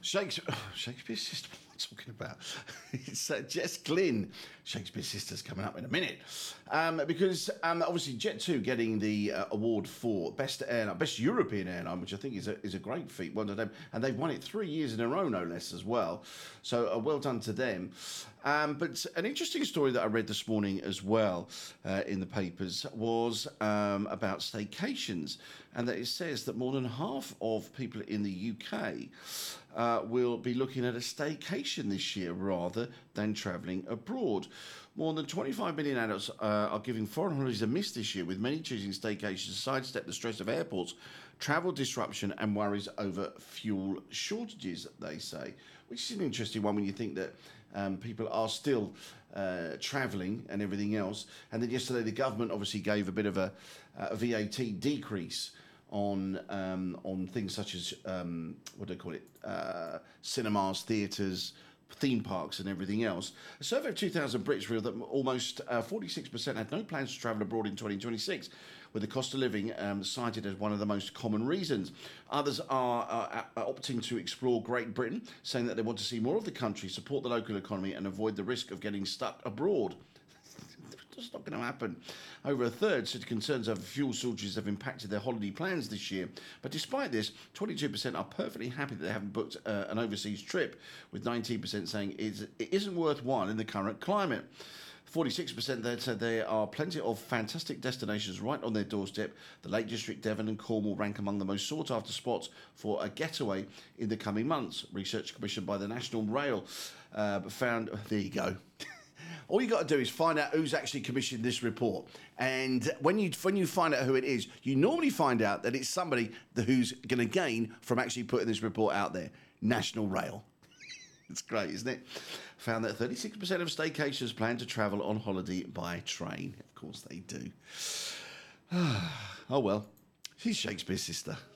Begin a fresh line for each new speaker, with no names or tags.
Shakespeare's sister. What am I talking about? It's Jess Glynn, Shakespeare's sister's coming up in a minute, because obviously Jet2 getting the award for best airline, best European airline, which I think is a great feat. Well done them, and they've won it 3 years in a row, no less, as well. So well done to them. But an interesting story that I read this morning as well in the papers was about staycations, and that it says that more than half of people in the UK will be looking at a staycation this year rather than travelling abroad. More than 25 million adults are giving foreign holidays a miss this year, with many choosing staycations to sidestep the stress of airports, travel disruption and worries over fuel shortages, they say. Which is an interesting one when you think that people are still travelling and everything else. And then yesterday the government obviously gave a bit of a VAT decrease on things such as, what do they call it, cinemas, theatres, theme parks and everything else. A survey of 2,000 Brits revealed that almost 46% had no plans to travel abroad in 2026, with the cost of living cited as one of the most common reasons. Others are opting to explore Great Britain, saying that they want to see more of the country, support the local economy and avoid the risk of getting stuck abroad. That's not going to happen. Over a third said concerns over fuel shortages have impacted their holiday plans this year. But despite this, 22% are perfectly happy that they haven't booked an overseas trip, with 19% saying it isn't worthwhile in the current climate. 46% there said there are plenty of fantastic destinations right on their doorstep. The Lake District, Devon and Cornwall rank among the most sought-after spots for a getaway in the coming months. Research commissioned by the National Rail found... There you go. All you got to do is find out who's actually commissioned this report. And when you find out who it is, you normally find out that it's somebody who's going to gain from actually putting this report out there. National Rail. It's great, isn't it? Found that 36% of staycations plan to travel on holiday by train. Of course they do. Oh, well. She's Shakespeare's sister.